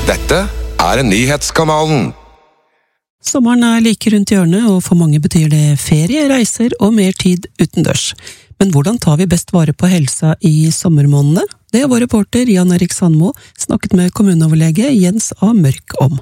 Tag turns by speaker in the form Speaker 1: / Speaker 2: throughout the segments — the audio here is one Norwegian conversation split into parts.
Speaker 1: Dette nyhetskanalen.
Speaker 2: Sommeren like rundt hjørnet, og for mange betyr det ferie, reiser og mer tid utendørs. Men hvordan tar vi best vare på helsa i sommermånedene? Det har vår reporter Jan Erik Sandmo snakket med kommuneoverlege Jens A. Mørk om.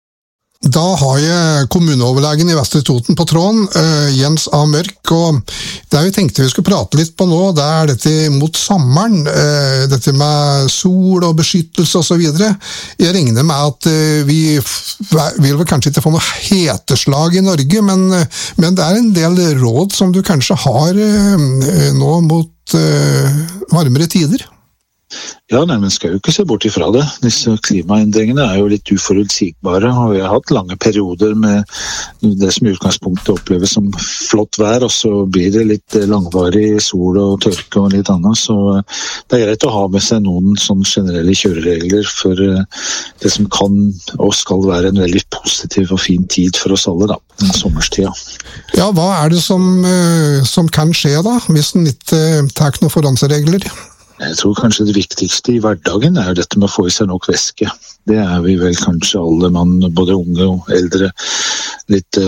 Speaker 3: Da har jeg kommuneoverlegen i Vestre Toten på tråden, Jens A. Mørk, og det vi tenkte vi skulle prate litt på nå, det dette mot sommeren, dette med sol og beskyttelse og så videre. Jeg regner med at vi vil vel kanskje ikke få noe heteslag i Norge, men det en del råd som du kanskje har nå mot varmere tider.
Speaker 4: Ja, men skal jo ikke se bort ifra det. Disse klimaendringene jo litt uforutsigbare, og vi har hatt lange perioder med det som i utgangspunktet oppleves som flott vær, og så blir det litt langvarig sol og tørke og litt annet, så det greit å ha med seg noen sånne generelle kjøreregler for det som kan og skal være en veldig positiv og fin tid for oss alle, da, den sommerstida.
Speaker 3: Ja, hva det som kan skje da, hvis en ikke tar noen forhåndsregler?
Speaker 4: Jeg tror kanskje det viktigste i hverdagen jo dette med å få i seg nok væske. Det vi vel kanskje alle mann, både unge og eldre, litt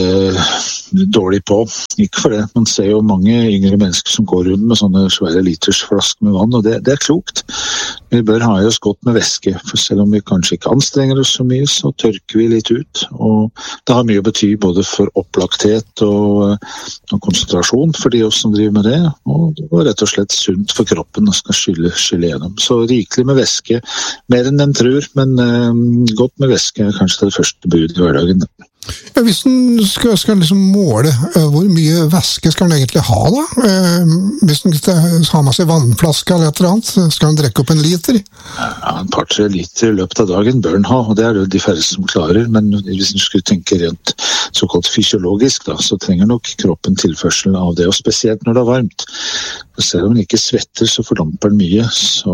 Speaker 4: dårlig på. Ikke for det, man ser jo mange yngre mennesker som går rundt med sånne svære litersflasker med vann, og det klokt. Vi bør ha i oss godt med væske, for selv om vi kanskje ikke anstrenger oss så mye, så tørker vi litt ut. Og det har mye å bety både for opplagthet og konsentrasjon for de oss som driver med det, og det var rett og slett sunt for kroppen å skal skylle gjennom. Så rikelig med væske, mer enn den tror, men godt med væske kanskje det første bud i hverdagen.
Speaker 3: Ja, hvis en skal liksom måle hvor mye væske skal en egentlig ha da? Hvis en har med seg vannflaske eller et eller annet, skal en drikke opp 1 liter?
Speaker 4: Ja, 2-3 liter i løpet av dagen bør en ha, og det det jo de færreste som klarer, men hvis en skulle tenke rent såkalt fysiologisk da, så trenger nok kroppen tilførsel av det, og spesielt når det varmt. For selv om en ikke svetter, så fordamper den mye,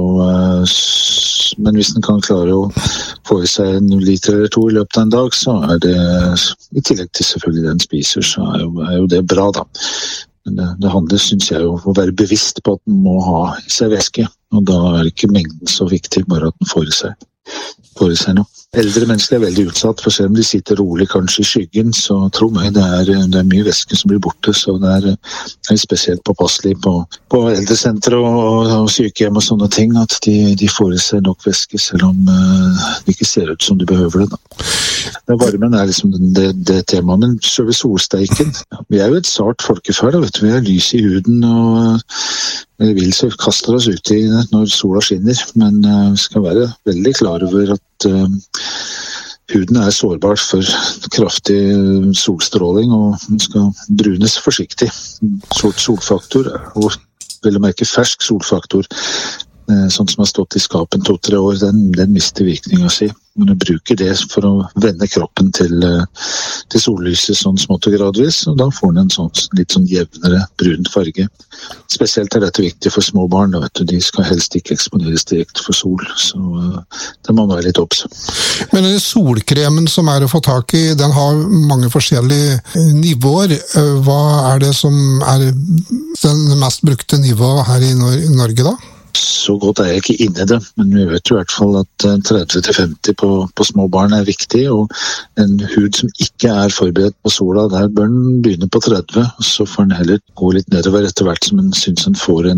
Speaker 4: men hvis en kan klare å få i seg 1 liter eller 2 i løpet av en dag, så det i tillegg til selvfølgelig den spiser, så jo det bra da. Men det handler, synes jeg, om å være bevisst på at den må ha i seg væske, og da ikke mengden så viktig, bare at den får i seg noe. Eldre mennesker veldig utsatt, for selv om de sitter rolig kanskje i skyggen, så tror jeg det mye væske som blir borte, så det spesielt påpasselig på eldresentre og sykehjem og sånne ting, at de får i seg nok væske, selv om det ikke ser ut som de behøver det da. Varmen liksom det temaet, men selve solsteiken, vi jo et sart folkeferd, vet du, vi har lys i huden, og vi vil så kaster oss ut i det når sola skinner, men vi skal være veldig klar over at huden sårbar for kraftig solstråling, og den skal brunes forsiktig. Solfaktor, og vel å merke fersk solfaktor, sånn som har stått i skapen 2-3 år, den mister virkningen si. Men du bruker det for å vende kroppen til sollyset sånn smått og gradvis, og da får den en litt jevnere brun farge. Spesielt dette viktig for små barn, da, vet du, de skal helst ikke eksponeres direkte for sol, så det må være litt obs.
Speaker 3: Men den solkremen som å få tak i, den har mange forskjellige nivåer. Hva det som den mest brukte nivået her i Norge da?
Speaker 4: Så godt jeg ikke inne i det, men vi vet jo i hvert fall at 30-50 på små barn viktig, og en hud som ikke forberedt på sola, der bør den begynne på 30, og så får den heller gå litt nedover etter hvert som en synes den får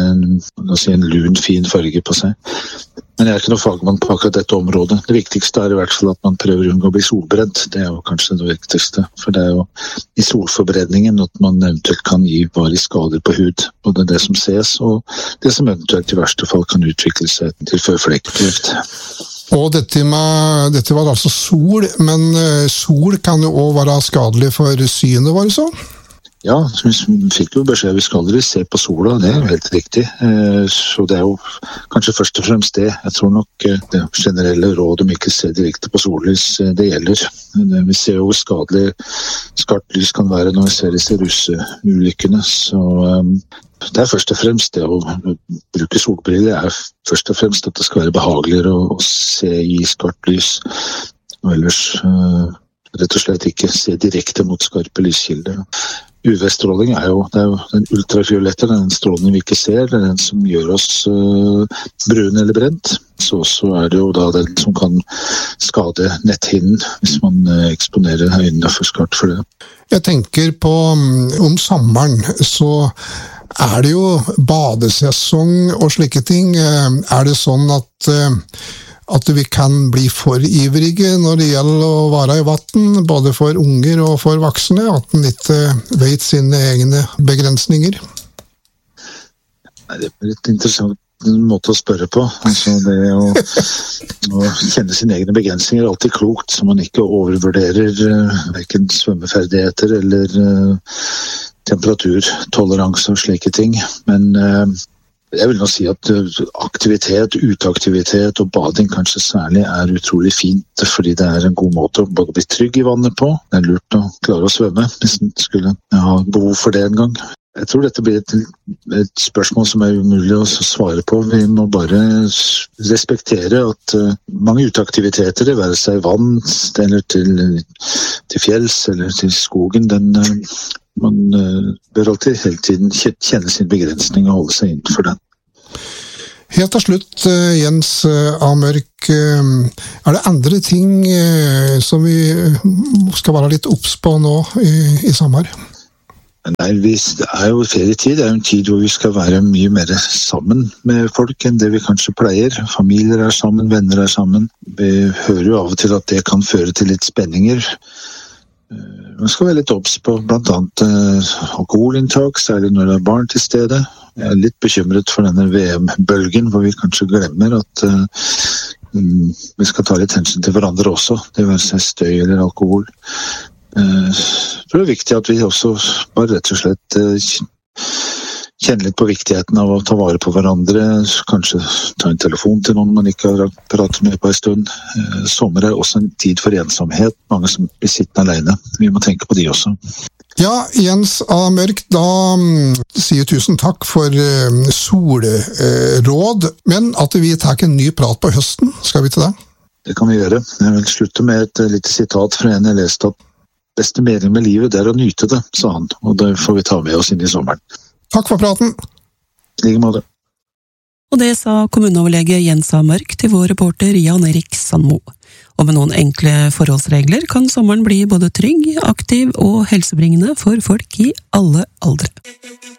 Speaker 4: en lun, fin farge på seg. Men jeg ikke noen fagmann på akkurat dette området. Det viktigste i hvert fall at man prøver å unngå å bli solbrent. Det jo kanskje det viktigste, for det jo i solforbrenningen at man eventuelt kan gi varige skader på hud, både det som ses og det som eventuelt i verste fall kan utvikle seg til føflekkreft.
Speaker 3: Og dette var altså sol, men sol kan jo også være skadelig for synet, var det så?
Speaker 4: Ja, vi fikk jo beskjed vi skal aldri se på sola, det jo helt riktig. Så det jo kanskje først og fremst det. Jeg tror nok det generelle råd om ikke se direkte på sollys, det gjelder. Vi ser jo hvor skadelig skarpt lys kan være når vi ser disse russeulykkene, så det først og fremst det å bruke solbriller først og fremst at det skal være behageligere å se i skarpt lys, og ellers rett og slett ikke se direkte mot skarpe lyskilder. UV-stråling det er jo den ultrafiolette, den strålingen vi ikke ser, det er den som gjør oss brun eller brent. Så det jo da den som kan skade netthinnen hvis man eksponerer øynene for skarpt for det.
Speaker 3: Jeg tenker på om sommeren, så det jo badesesong og slike ting. Det sånn at vi kan bli for ivrige når det gjelder å være i vatten, både for unger og for voksne, at en ikke vet sine egne begrensninger?
Speaker 4: Det litt interessant måte å spørre på. Altså det å kjenne sine egne begrensninger alltid klokt, så man ikke overvurderer hverken svømmeferdigheter eller temperaturtoleranse og slike ting. Men jeg vil nå si at aktivitet, uteaktivitet og bading kanskje særlig utrolig fint, fordi det en god måte å både bli trygg i vannet på. Det lurt å klare å svømme hvis man skulle ha behov for det en gang. Jeg tror dette blir et spørsmål som umulig å svare på. Vi må bare respektere at mange uteaktiviteter, det være seg vann, eller til fjells eller til skogen, man bør alltid hele tiden kjenne sin begrensning og holde seg innenfor den.
Speaker 3: Helt til slutt, Jens A. Mørk, det andre ting som vi skal være litt obs på nå i sommer?
Speaker 4: Nei, det jo ferietid, det jo en tid hvor vi skal være mye mer sammen med folk enn det vi kanskje pleier. Familier sammen, venner sammen. Vi hører jo av og til at det kan føre til litt spenninger. Man skal være litt obs på blant annet alkoholinntak, særlig når det barn til stede. Jeg litt bekymret for denne VM-bølgen, hvor vi kanskje glemmer at vi skal ta litt hensyn til hverandre også. Det vil være støy eller alkohol. Jeg tror det viktig at vi også bare rett og slett kjenner litt på viktigheten av å ta vare på hverandre, kanskje ta en telefon til noen man ikke har pratet med på en stund. Sommer også en tid for ensomhet, mange som blir sittende alene. Vi må tenke på de også.
Speaker 3: Ja, Jens A. Mørk, da sier tusen takk for solråd, men at vi tar en ny prat på høsten, skal vi til det?
Speaker 4: Det kan vi gjøre. Jeg vil slutte med et lite sitat fra en jeg leste at beste mening med livet, det å nyte det, sa han, og det får vi ta med oss inn i sommeren.
Speaker 3: Takk for praten.
Speaker 4: I like måte.
Speaker 2: Og det sa kommuneoverlege Jens A. Mørk til vår reporter Jan Erik Sandmo. Og med noen enkle forholdsregler kan sommeren bli både trygg, aktiv og helsebringende for folk i alle aldre.